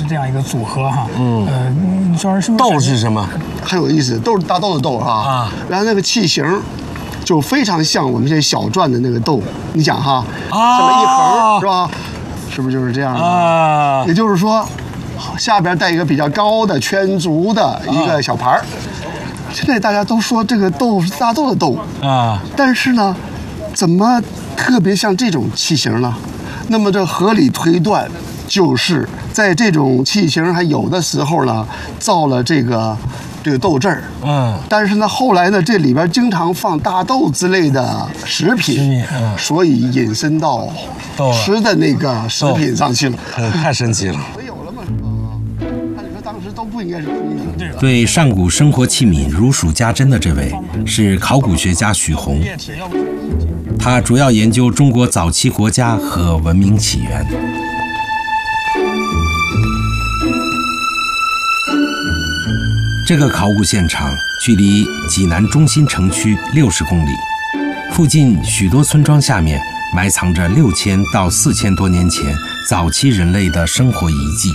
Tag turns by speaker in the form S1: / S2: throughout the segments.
S1: 这样一个组合哈。赵老师是不是？
S2: 豆是什么？
S3: 很有意思，都是大豆的豆啊。然后那个器型就非常像我们这些小篆的那个豆，你想哈，这么一横是吧？是不是就是这样的？也就是说，下边带一个比较高的圈足的一个小盘儿。现在大家都说这个豆是大豆的豆但是呢，怎么特别像这种器型呢？那么这合理推断，就是在这种器型还有的时候呢，造了这个豆汁儿。但是呢，后来呢，这里边经常放大豆之类的食品，所以引申到吃的那个食品上去了。
S2: 太神奇了。
S3: 没有了嘛，按理说当时都不应该是空的。
S4: 对上古生活器皿如数家珍的这位是考古学家许宏，他主要研究中国早期国家和文明起源。这个考古现场距离济南中心城区60公里，附近许多村庄下面埋藏着6000到4000多年前早期人类的生活遗迹。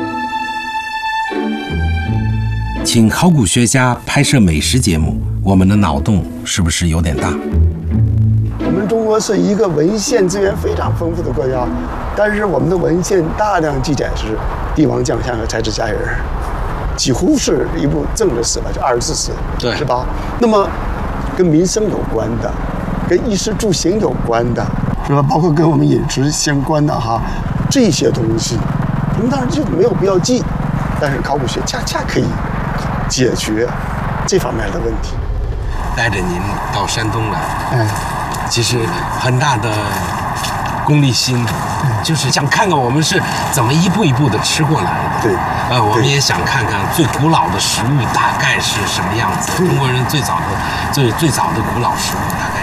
S4: 请考古学家拍摄美食节目，我们的脑洞是不是有点大？
S3: 我们中国是一个文献资源非常丰富的国家，但是我们的文献大量记载是帝王将相和才子佳人，几乎是一部政治史吧，就24史，
S2: 对，
S3: 是吧？那么跟民生有关的，跟衣食住行有关的，是吧？包括跟我们饮食相关的哈，这些东西，我们当然就没有必要记，但是考古学恰恰可以解决这方面的问题。
S2: 带着您到山东来，其实很大的功利心，就是想看看我们是怎么一步一步的吃过来的。
S3: 对，
S2: 我们也想看看最古老的食物大概是什么样子，中国人最早的古老食物大概